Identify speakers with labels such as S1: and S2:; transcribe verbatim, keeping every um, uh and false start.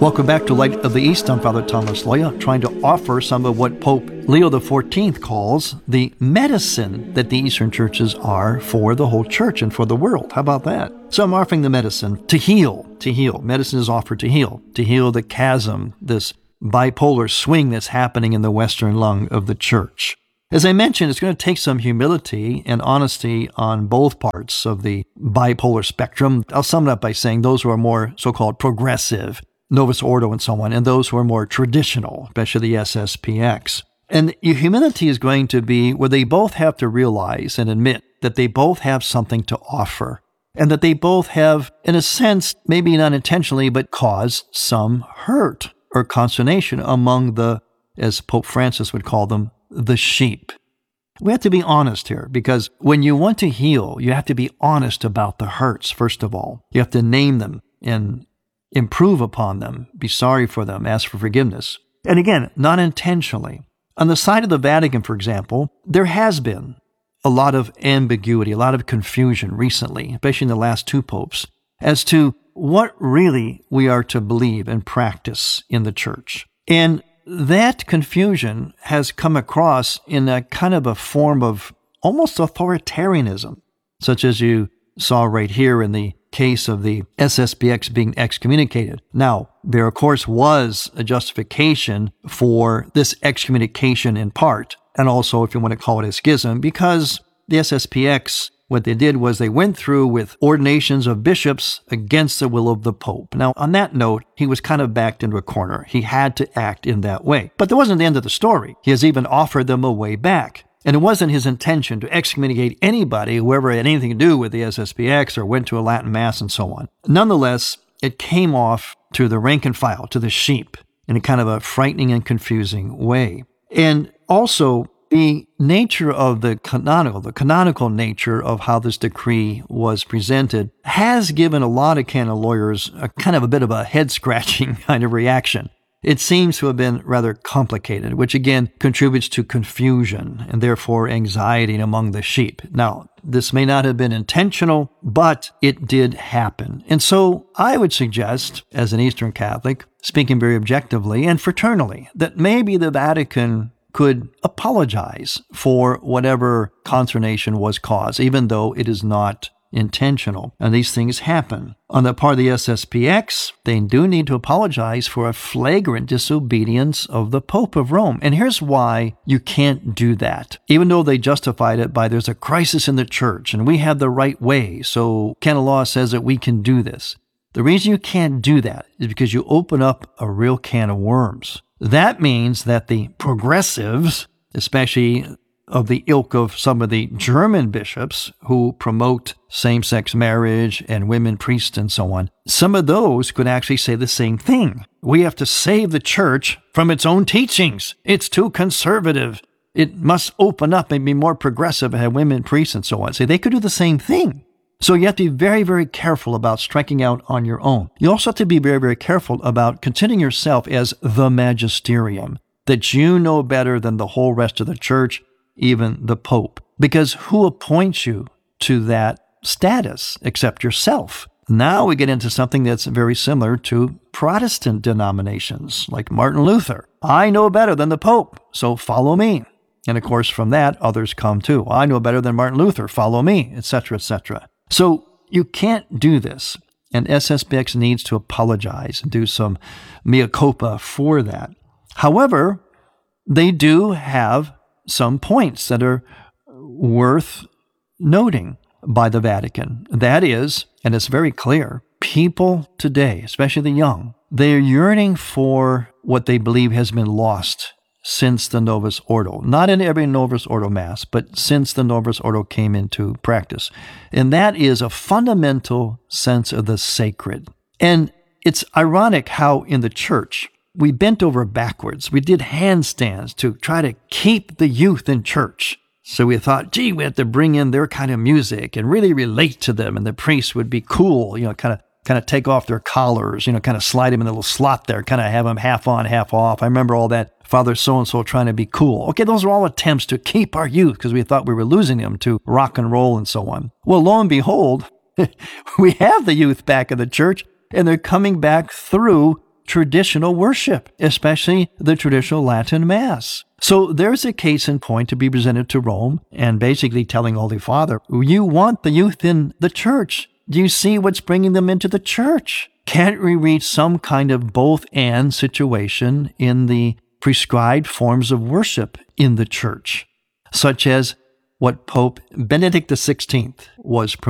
S1: Welcome back to Light of the East. I'm Father Thomas Loya, trying to offer some of what Pope Leo the fourteenth calls the medicine that the Eastern churches are for the whole church and for the world. How about that? So I'm offering the medicine to heal, to heal. Medicine is offered to heal, to heal the chasm, this bipolar swing that's happening in the Western lung of the church. As I mentioned, it's going to take some humility and honesty on both parts of the bipolar spectrum. I'll sum it up by saying those who are more so-called progressive, Novus Ordo and so on, and those who are more traditional, especially the S S P X. And your humility is going to be where they both have to realize and admit that they both have something to offer, and that they both have, in a sense, maybe not intentionally, but caused some hurt or consternation among the, as Pope Francis would call them, the sheep. We have to be honest here, because when you want to heal, you have to be honest about the hurts, first of all. You have to name them and improve upon them, be sorry for them, ask for forgiveness. And again, not intentionally. On the side of the Vatican, for example, there has been a lot of ambiguity, a lot of confusion recently, especially in the last two popes, as to what really we are to believe and practice in the church. And that confusion has come across in a kind of a form of almost authoritarianism, such as you saw right here in the case of the S S P X being excommunicated. Now, there of course was a justification for this excommunication in part, and also if you want to call it a schism, because the S S P X, what they did was they went through with ordinations of bishops against the will of the Pope. Now, on that note, he was kind of backed into a corner. He had to act in that way. But that wasn't the end of the story. He has even offered them a way back. And it wasn't his intention to excommunicate anybody, whoever had anything to do with the S S P X or went to a Latin Mass and so on. Nonetheless, it came off to the rank and file, to the sheep, in a kind of a frightening and confusing way. And also, the nature of the canonical, the canonical nature of how this decree was presented has given a lot of canon lawyers a kind of a bit of a head-scratching kind of reaction. It seems to have been rather complicated, which again contributes to confusion and therefore anxiety among the sheep. Now, this may not have been intentional, but it did happen. And so I would suggest, as an Eastern Catholic, speaking very objectively and fraternally, that maybe the Vatican could apologize for whatever consternation was caused, even though it is not intentional. And these things happen. On the part of the S S P X, they do need to apologize for a flagrant disobedience of the Pope of Rome. And here's why you can't do that. Even though they justified it by there's a crisis in the church and we have the right way, so canon law says that we can do this. The reason you can't do that is because you open up a real can of worms. That means that the progressives, especially of the ilk of some of the German bishops who promote same-sex marriage and women priests and so on, some of those could actually say the same thing. We have to save the church from its own teachings. It's too conservative. It must open up and be more progressive and have women priests and so on. So they could do the same thing. So you have to be very, very careful about striking out on your own. You also have to be very, very careful about considering yourself as the magisterium, that you know better than the whole rest of the church, even the Pope. Because who appoints you to that status except yourself? Now we get into something that's very similar to Protestant denominations, like Martin Luther. I know better than the Pope, so follow me. And of course, from that, others come too. I know better than Martin Luther, follow me, et cetera, et cetera. So you can't do this. And S S P X needs to apologize and do some mea culpa for that. However, they do have some points that are worth noting by the Vatican. That is, and it's very clear, people today, especially the young, they're yearning for what they believe has been lost since the Novus Ordo. Not in every Novus Ordo Mass, but since the Novus Ordo came into practice. And that is a fundamental sense of the sacred. And it's ironic how in the church, we bent over backwards. We did handstands to try to keep the youth in church. So we thought, gee, we have to bring in their kind of music and really relate to them. And the priests would be cool, you know, kind of kind of take off their collars, you know, kind of slide them in a little slot there, kind of have them half on, half off. I remember all that, Father so-and-so trying to be cool. Okay, those are all attempts to keep our youth because we thought we were losing them to rock and roll and so on. Well, lo and behold, we have the youth back in the church, and they're coming back through traditional worship, especially the traditional Latin Mass. So there's a case in point to be presented to Rome and basically telling Holy Father, you want the youth in the church. Do you see what's bringing them into the church? Can't we reach some kind of both-and situation in the prescribed forms of worship in the church, such as what Pope Benedict the sixteenth was promoting?